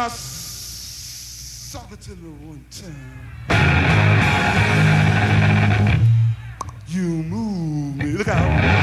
Now, suck it to me one time. You move me. Look out.